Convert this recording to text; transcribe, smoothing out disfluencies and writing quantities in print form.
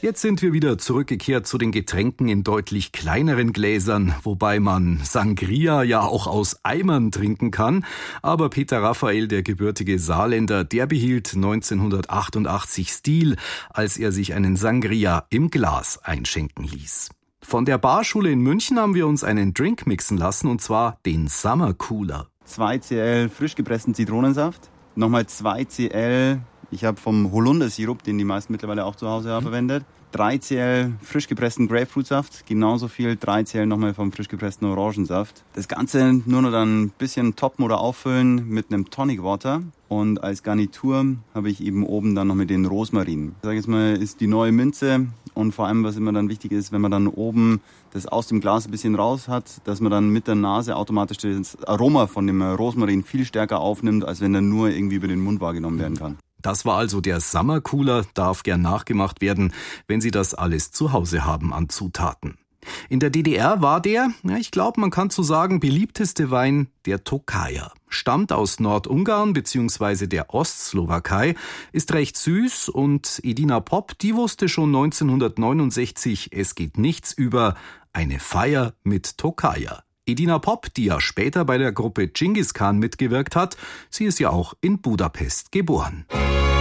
Jetzt sind wir wieder zurückgekehrt zu den Getränken in deutlich kleineren Gläsern, wobei man Sangria ja auch aus Eimern trinken kann. Aber Peter Raphael, der gebürtige Saarländer, der behielt 1988 Stil, als er sich einen Sangria im Glas einschenken ließ. Von der Barschule in München haben wir uns einen Drink mixen lassen, und zwar den Summer Cooler. 2 Cl frisch gepressten Zitronensaft, nochmal 2 Cl, ich habe vom Holundersirup, den die meisten mittlerweile auch zu Hause haben, verwendet. 3 Cl frisch gepressten Grapefruitsaft, genauso viel 3 Cl nochmal vom frisch gepressten Orangensaft. Das Ganze nur noch dann ein bisschen toppen oder auffüllen mit einem Tonic Water. Und als Garnitur habe ich eben oben dann noch mit den Rosmarin. Ich sage jetzt mal, ist die neue Minze. Und vor allem, was immer dann wichtig ist, wenn man dann oben das aus dem Glas ein bisschen raus hat, dass man dann mit der Nase automatisch das Aroma von dem Rosmarin viel stärker aufnimmt, als wenn er nur irgendwie über den Mund wahrgenommen werden kann. Das war also der Summer Cooler, darf gern nachgemacht werden, wenn Sie das alles zu Hause haben an Zutaten. In der DDR war der, ich glaube, man kann so sagen, beliebteste Wein der Tokajer. Stammt aus Nordungarn bzw. der Ostslowakei, ist recht süß, und Edina Pop, die wusste schon 1969, es geht nichts über eine Feier mit Tokajer. Edina Pop, die ja später bei der Gruppe Genghis Khan mitgewirkt hat, sie ist ja auch in Budapest geboren.